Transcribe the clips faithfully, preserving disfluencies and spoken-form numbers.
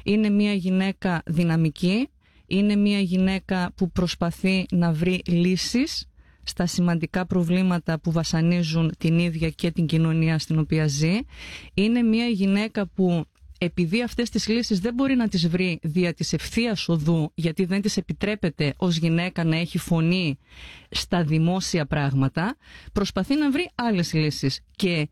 Είναι μια γυναίκα δυναμική, είναι μια γυναίκα που προσπαθεί να βρει λύσεις στα σημαντικά προβλήματα που βασανίζουν την ίδια και την κοινωνία στην οποία ζει. Είναι μια γυναίκα που, επειδή αυτές τις λύσεις δεν μπορεί να τις βρει δια της ευθείας οδού, γιατί δεν της επιτρέπεται ως γυναίκα να έχει φωνή στα δημόσια πράγματα, προσπαθεί να βρει άλλες λύσεις. Και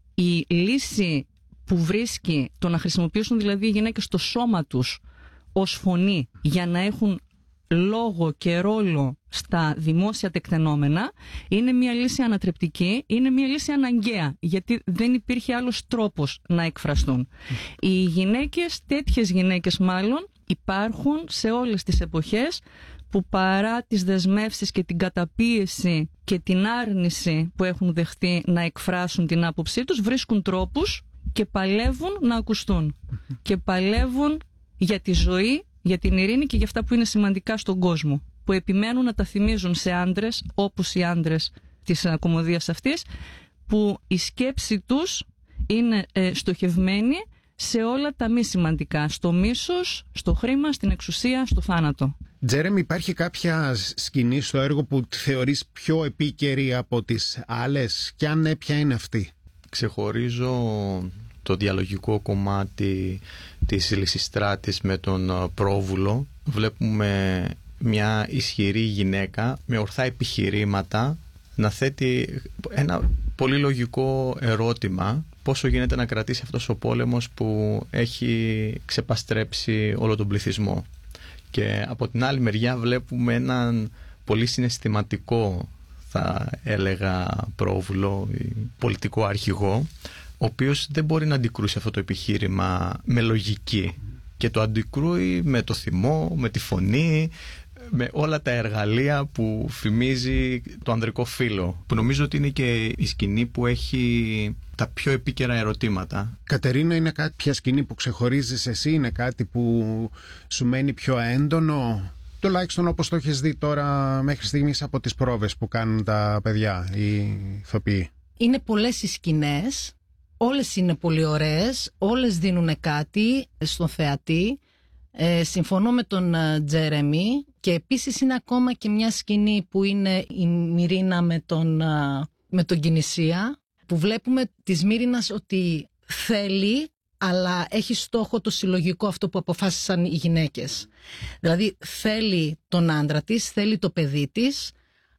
η λύση που βρίσκει, το να χρησιμοποιήσουν δηλαδή οι γυναίκες το σώμα τους ως φωνή για να έχουν λόγο και ρόλο στα δημόσια τεκτενόμενα, είναι μια λύση ανατρεπτική, είναι μια λύση αναγκαία, γιατί δεν υπήρχε άλλος τρόπος να εκφραστούν. Οι γυναίκες, τέτοιες γυναίκες μάλλον, υπάρχουν σε όλες τις εποχές που, παρά τις δεσμεύσεις και την καταπίεση και την άρνηση που έχουν δεχτεί να εκφράσουν την άποψή τους, βρίσκουν τρόπους και παλεύουν να ακουστούν και παλεύουν για τη ζωή, για την ειρήνη και για αυτά που είναι σημαντικά στον κόσμο, που επιμένουν να τα θυμίζουν σε άντρες, όπως οι άντρες της κωμωδίας αυτής, που η σκέψη τους είναι ε, στοχευμένη σε όλα τα μη σημαντικά, στο μίσος, στο χρήμα, στην εξουσία, στο θάνατο. Τζέρεμι, υπάρχει κάποια σκηνή στο έργο που θεωρείς πιο επίκαιρη από τις άλλες, και αν ναι, ποια είναι αυτή? Ξεχωρίζω το διαλογικό κομμάτι της Λυσιστράτης με τον Πρόβουλο. Βλέπουμε μια ισχυρή γυναίκα με ορθά επιχειρήματα να θέτει ένα πολύ λογικό ερώτημα: πόσο γίνεται να κρατήσει αυτός ο πόλεμος που έχει ξεπαστρέψει όλο τον πληθυσμό. Και από την άλλη μεριά βλέπουμε έναν πολύ συναισθηματικό, θα έλεγα, Πρόβουλο, πολιτικό αρχηγό, ο οποίος δεν μπορεί να αντικρούσει αυτό το επιχείρημα με λογική, και το αντικρούει με το θυμό, με τη φωνή, με όλα τα εργαλεία που φημίζει το ανδρικό φύλο, που νομίζω ότι είναι και η σκηνή που έχει τα πιο επίκαιρα ερωτήματα. Κατερίνα, είναι κάποια σκηνή που ξεχωρίζεις εσύ, είναι κάτι που σου μένει πιο έντονο, τουλάχιστον όπως το έχεις δει τώρα μέχρι στιγμής από τις πρόβες που κάνουν τα παιδιά, οι ηθοποιοί? Είναι πολλές οι σκηνές, όλες είναι πολύ ωραίες, όλες δίνουν κάτι στον θεατή. Ε, συμφωνώ με τον Τζέρεμι, και επίσης είναι ακόμα και μια σκηνή που είναι η Μυρίνα με τον, με τον Κινησία, που βλέπουμε της Μύρινας ότι θέλει, αλλά έχει στόχο το συλλογικό, αυτό που αποφάσισαν οι γυναίκες. Δηλαδή θέλει τον άντρα της, θέλει το παιδί της,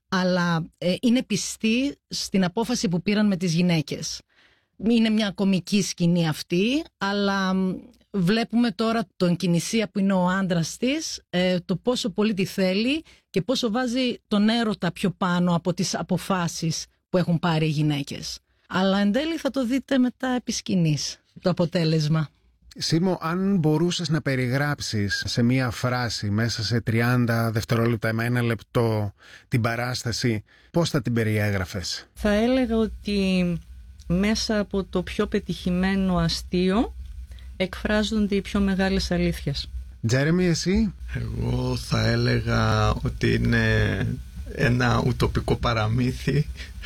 αλλά ε, είναι πιστή στην απόφαση που πήραν με τις γυναίκες. Είναι μια κωμική σκηνή αυτή, αλλά βλέπουμε τώρα τον Κινησία που είναι ο άντρας της, ε, το πόσο πολύ τη θέλει και πόσο βάζει τον έρωτα πιο πάνω από τις αποφάσεις που έχουν πάρει οι γυναίκες. Αλλά εν τέλει θα το δείτε μετά επί σκηνής, το αποτέλεσμα. Σίμω, αν μπορούσες να περιγράψεις σε μία φράση μέσα σε τριάντα δευτερόλεπτα με ένα λεπτό την παράσταση, πώς θα την περιέγραφες? Θα έλεγα ότι μέσα από το πιο πετυχημένο αστείο εκφράζονται οι πιο μεγάλες αλήθειες. Τζέρεμι, εσύ? Εγώ θα έλεγα ότι είναι ένα ουτοπικό παραμύθι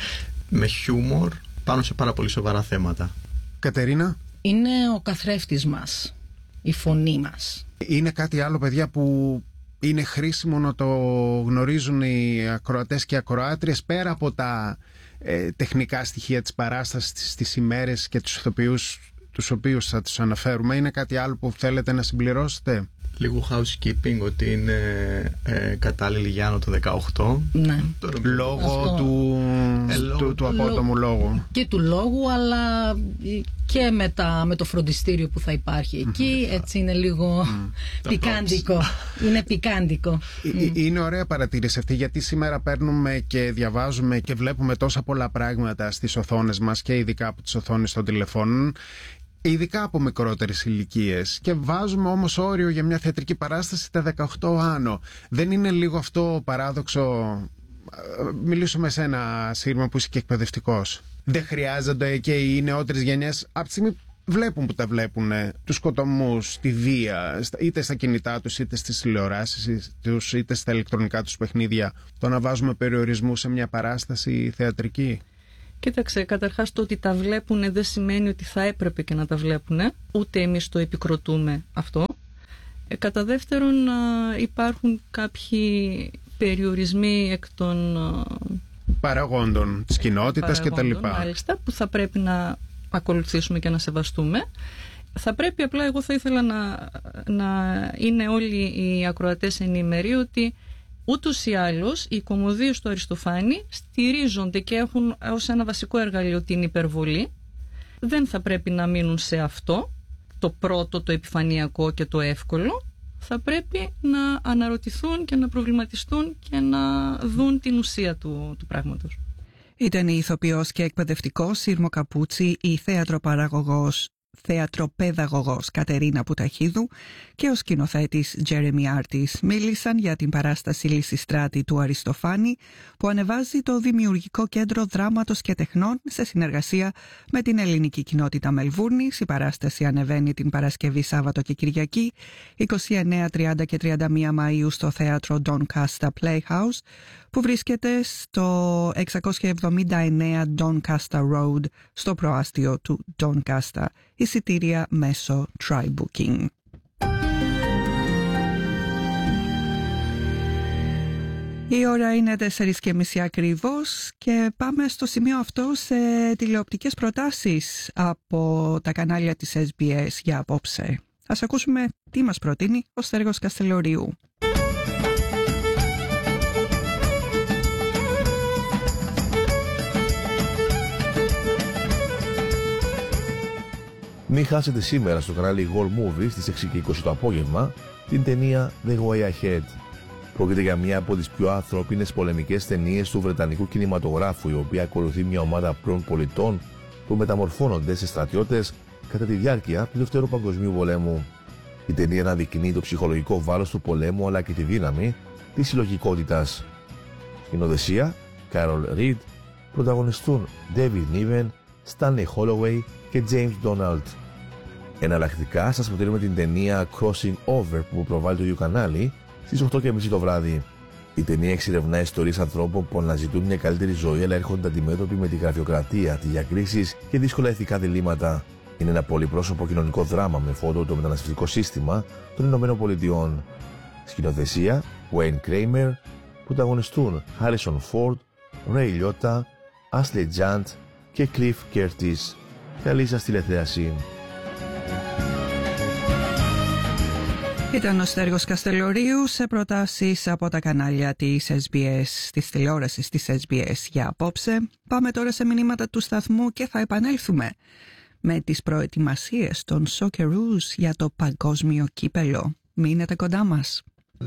με χιούμορ πάνω σε πάρα πολύ σοβαρά θέματα. Κατερίνα? Είναι ο καθρέφτης μας, η φωνή μας. Είναι κάτι άλλο, παιδιά, που είναι χρήσιμο να το γνωρίζουν οι ακροατές και οι ακροάτριες, πέρα από τα ε, τεχνικά στοιχεία της παράστασης, στις ημέρες και τους ηθοποιούς τους οποίους θα τους αναφέρουμε? Είναι κάτι άλλο που θέλετε να συμπληρώσετε? Λίγο housekeeping, ότι είναι ε, κατάλληλη για άνω το δεκαοκτώ. Ναι. Λόγω Αυτό. του, ε, του, λόγω, του απότομου λόγου. Και του λόγου, αλλά και με, τα, με το φροντιστήριο που θα υπάρχει εκεί. Mm-hmm. Έτσι είναι λίγο mm. πικάντικο. Είναι πικάντικο. mm. Είναι ωραία παρατήρηση αυτή, γιατί σήμερα παίρνουμε και διαβάζουμε και βλέπουμε τόσα πολλά πράγματα στις οθόνες μας, και ειδικά από τις οθόνες των τηλεφώνων, ειδικά από μικρότερες ηλικίες, και βάζουμε όμως όριο για μια θεατρική παράσταση τα δεκαοκτώ άνω. Δεν είναι λίγο αυτό παράδοξο? Μιλήσω με σένα, Σύρμα, που είσαι και εκπαιδευτικός. Δεν χρειάζονται και οι νεότερες γενιές, από τη στιγμή βλέπουν που τα βλέπουν, τους σκοτωμούς, τη βία, είτε στα κινητά τους, είτε στις τηλεοράσεις τους, είτε στα ηλεκτρονικά τους παιχνίδια, το να βάζουμε περιορισμού σε μια παράσταση θεατρική? Κοίταξε, καταρχάς το ότι τα βλέπουν δεν σημαίνει ότι θα έπρεπε και να τα βλέπουν, ούτε εμείς το επικροτούμε αυτό. Ε, κατά δεύτερον, α, υπάρχουν κάποιοι περιορισμοί εκ των α, παραγόντων της κοινότητας κτλ. Μάλιστα, που θα πρέπει να ακολουθήσουμε και να σεβαστούμε. Θα πρέπει απλά, εγώ θα ήθελα να, να είναι όλοι οι ακροατές ενήμεροι ότι ούτως ή άλλως οι κωμωδίες του Αριστοφάνη στηρίζονται και έχουν ως ένα βασικό εργαλείο την υπερβολή. Δεν θα πρέπει να μείνουν σε αυτό, το πρώτο, το επιφανειακό και το εύκολο. Θα πρέπει να αναρωτηθούν και να προβληματιστούν και να δουν την ουσία του, του πράγματος. Ήταν η ηθοποιός και εκπαιδευτικός Σύρμο Καπούτσι, η θέατροπαραγωγός θεατροπαιδαγωγός Κατερίνα Πουταχίδου και ο σκηνοθέτης Τζέρεμι Άρτις μίλησαν για την παράσταση Λυσιστράτη του Αριστοφάνη που ανεβάζει το Δημιουργικό Κέντρο Δράματος και Τεχνών σε συνεργασία με την ελληνική κοινότητα Μελβούρνης. Η παράσταση ανεβαίνει την Παρασκευή, Σάββατο και Κυριακή είκοσι εννέα, τριάντα και τριάντα μία Μαΐου στο θέατρο Doncaster Playhouse που βρίσκεται στο εξακόσια εβδομήντα εννέα Doncaster Road στο προάστιο του Doncaster. Εισιτήρια μέσω TryBooking. Η ώρα είναι τέσσερις και μισή ακριβώς και πάμε στο σημείο αυτό σε τηλεοπτικές προτάσεις από τα κανάλια της ες μπι ες για απόψε. Ας ακούσουμε τι μας προτείνει ο Στέργος Καστελορίου. Μην χάσετε σήμερα στο κανάλι World Movies στις έξι και είκοσι το απόγευμα την ταινία The Way Ahead. Πρόκειται για μια από τις πιο ανθρώπινες πολεμικές ταινίες του βρετανικού κινηματογράφου, η οποία ακολουθεί μια ομάδα απλών πολιτών που μεταμορφώνονται σε στρατιώτες κατά τη διάρκεια του Δευτέρου Παγκοσμίου Πολέμου. Η ταινία αναδεικνύει το ψυχολογικό βάρος του πολέμου αλλά και τη δύναμη της συλλογικότητας. Σκηνοθεσία Carol Reed, πρωταγωνιστούν David Niven, Stanley Holloway και James Donald. Εναλλακτικά σας προτείνουμε την ταινία Crossing Over που προβάλλει το κανάλι στις οκτώ και μισή το βράδυ. Η ταινία εξερευνά ιστορίες ανθρώπων που αναζητούν μια καλύτερη ζωή αλλά έρχονται αντιμέτωποι με τη γραφειοκρατία, τις διακρίσεις και δύσκολα ηθικά διλήμματα. Είναι ένα πολυπρόσωπο κοινωνικό δράμα με φόντο το μεταναστευτικό σύστημα των Ηνωμένων Πολιτειών. Σκηνοθεσία Wayne Kramer, πρωταγωνιστούν Harrison Ford, Ray Liotta, Ashley Judd και Cliff Curtis. Καλή σας τηλεθέαση. Ήταν ο Στέργος Καστελορίου σε προτάσεις από τα κανάλια της ες μπι ες, της τηλεόρασης της ες μπι ες για απόψε. Πάμε τώρα σε μηνύματα του σταθμού και θα επανέλθουμε με τις προετοιμασίες των Socceroos για το παγκόσμιο κύπελο. Μείνετε κοντά μας.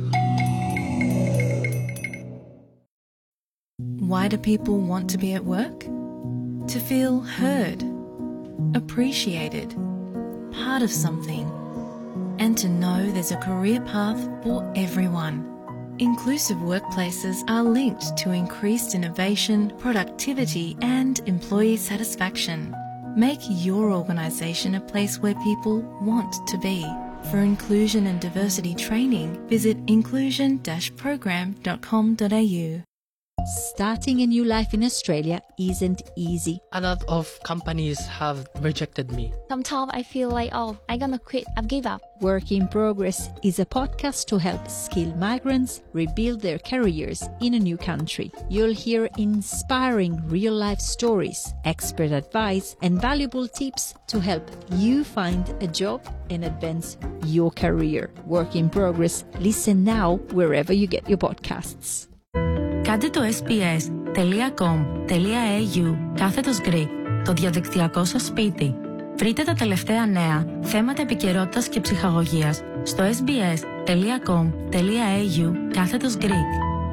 Why do people want to be at work? To feel heard, appreciated, part of something, and to know there's a career path for everyone. Inclusive workplaces are linked to increased innovation, productivity, and employee satisfaction. Make your organisation a place where people want to be. For inclusion and diversity training, visit inclusion dash program dot com dot a u. Starting a new life in Australia isn't easy. A lot of companies have rejected me. Sometimes I feel like, oh, I'm gonna quit, I've give up. Work in Progress is a podcast to help skilled migrants rebuild their careers in a new country. You'll hear inspiring real-life stories, expert advice, and valuable tips to help you find a job and advance your career. Work in Progress. Listen now wherever you get your podcasts. Κάντε το ες μπι ες τελεία κομ τελεία έι γιου κάθετος Greek, το διαδικτυακό σας σπίτι. Βρείτε τα τελευταία νέα, θέματα επικαιρότητας και ψυχαγωγίας στο ες μπι ες τελεία κομ τελεία έι γιου κάθετος Greek.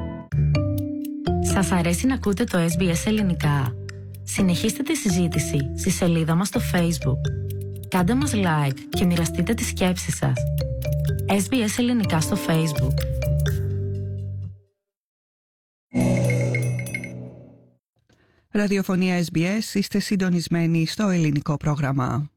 Σας αρέσει να ακούτε το ες μπι ες ελληνικά? Συνεχίστε τη συζήτηση στη σελίδα μας στο Facebook. Κάντε μας like και μοιραστείτε τις σκέψεις σας. ες μπι ες ελληνικά στο Facebook. Ραδιοφωνία ες μπι ες, είστε συντονισμένοι στο ελληνικό πρόγραμμα.